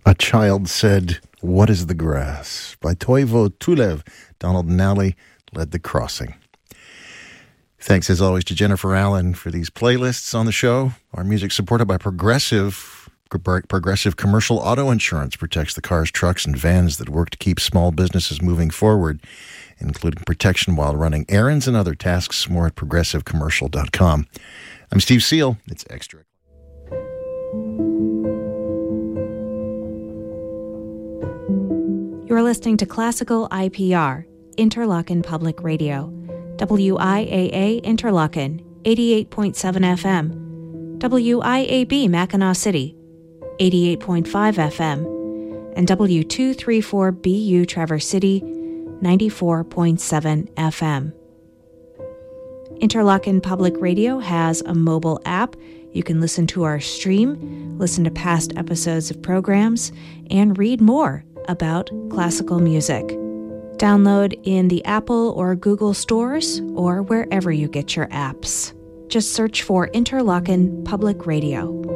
A Child Said, What is the Grass? By Toivo Tulev. Donald Nally led the crossing. Thanks, as always, to Jennifer Allen for these playlists on the show. Our music supported by Progressive. Progressive Commercial Auto Insurance protects the cars, trucks, and vans that work to keep small businesses moving forward, including protection while running errands and other tasks. More at progressivecommercial.com. I'm Steve Seal. It's Extra. You're listening to Classical IPR, Interlochen Public Radio, WIAA Interlochen, 88.7 FM, WIAB Mackinac City, 88.5 FM, and W234BU Traverse City, 94.7 FM. Interlochen Public Radio has a mobile app. You can listen to our stream, listen to past episodes of programs, and read more about classical music. Download in the Apple or Google stores or wherever you get your apps. Just search for Interlochen Public Radio.